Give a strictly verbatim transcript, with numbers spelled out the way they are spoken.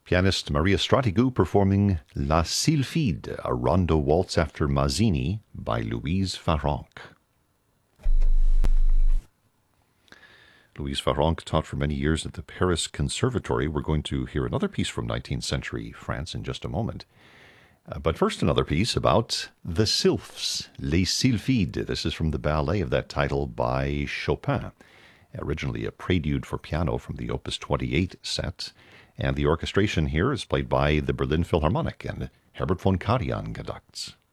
Pianist Maria Stratigou performing La Sylphide, a rondo waltz after Mazzini by Louise Farrenc. Louise Farrenc taught for many years at the Paris Conservatory. We're going to hear another piece from nineteenth century France in just a moment. Uh, but first, another piece about the Sylphs, Les Sylphides. This is from the ballet of that title by Chopin, originally a prelude for piano from the Opus twenty-eight set. And the orchestration here is played by the Berlin Philharmonic, and Herbert von Karajan conducts.